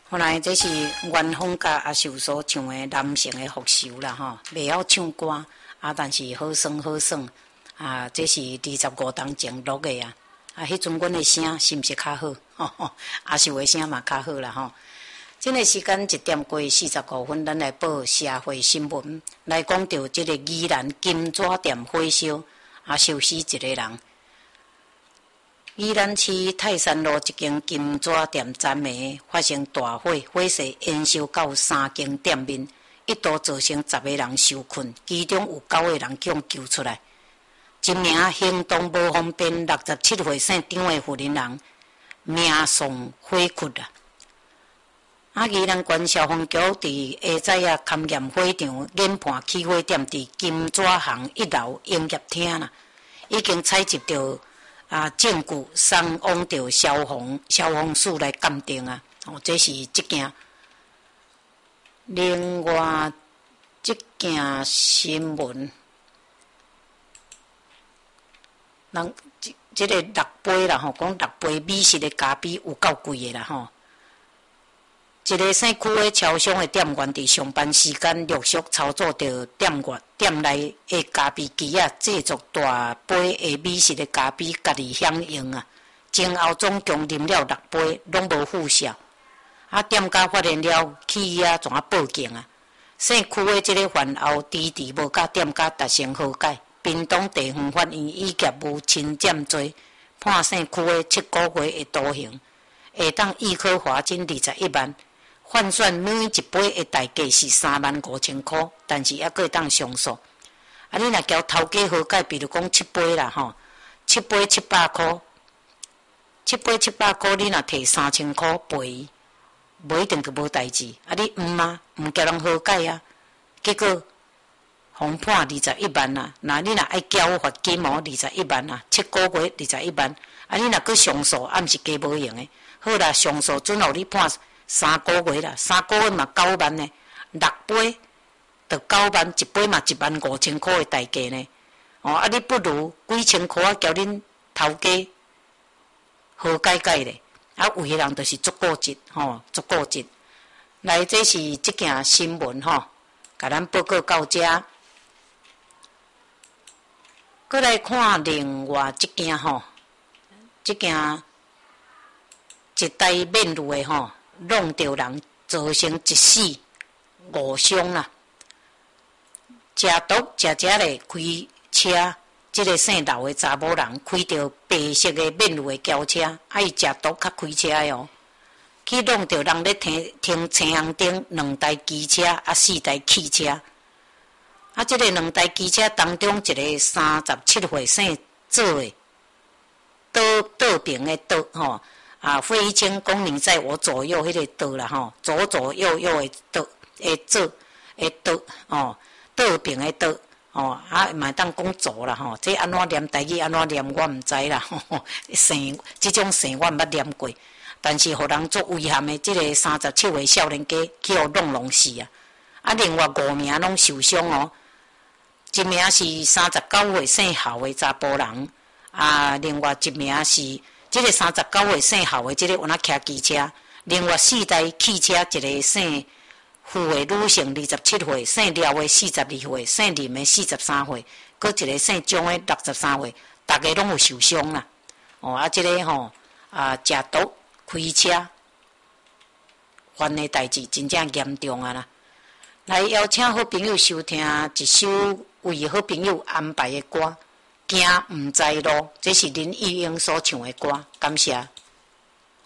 后来这是元丰甲阿秀所唱的男性的福寿啦吼，袂晓唱歌但是好耍好耍这是25当前录的啊。迄阵阮的声是毋是较好？阿秀的声嘛较好啦吼。这个时间1点过45分，咱来报社会新闻，来讲到这个宜兰金纸店火烧烧死一个人。宜兰市泰山路一间金纸店站的发生大火，火势延烧到3间店面，一度造成10个人受困，其中有9个人救出来。一名行动无方便67岁姓张的妇人人命丧火窟宜兰县消防局伫下早勘验火场，研判起火点伫金纸行1楼营业厅啦，已经采集到证据，送往到消防署来鉴定啊。这是一件。另外一件新闻，人这个6杯啦吼，讲6杯美式的咖啡有够贵的啦吼。一个姓区的超商的店员伫上班时间陆续操作着店内的咖啡机制作大杯的美式的咖啡，家己享用啊。前后总共啉了6杯，拢无副效。店家发现了，去怎报警啊？姓区的这个犯后迟迟无甲店家达成和解，屏东地方法院以业务侵占罪，判姓区的7个月的徒刑，下当预科罚金21万。换算每一杯的代价是35000块，但是还可以当上诉。你若交头家和解，比如讲7杯啦吼，7杯700块，7杯700块，你若摕3000块赔，无一定就无代志。你毋交人和解结果互判21万啦。那你若爱交罚金21万7个月21万。你若搁上诉，毋是加无用的。好啦，上诉准互你判3个月啦，3个月嘛9万呢，6杯就9万，一杯嘛15000块的代价呢。你不如几千块交恁头家和解咧。有的人就是足固执，足固执。来，这是一件新闻甲咱报告到这。搁来看另外一件这件一台面路的弄到人造成1死5伤啦。食毒食咧开车，这个姓刘的查某人开着白色的面路的轿车，伊食毒较开车的去弄到人咧停青红灯，2台机车4台汽车。这个2台机车当中，一个37岁姓左的倒边的倒费清公你在我左右，迄个倒啦左左右右的倒左的倒倒边的倒嘛当讲左啦这安怎念台语安怎念我毋知啦姓即种姓我毋捌念过，但是互人做遗憾的，即个37岁少年家去互弄死另外5名拢受伤一名是39岁姓郝的查甫人另外一名是这个39岁姓郝的，这个有那骑机车，另外4台汽车，一个姓傅的女性27岁，姓廖的42岁，姓林的43岁，搁一个姓张的63岁，大家拢有受伤啦。这个食毒开车犯的代志真正严重啦。来邀请好朋友收听一首为好朋友安排的歌。行毋知路，这是林忆英所唱的歌，感谢。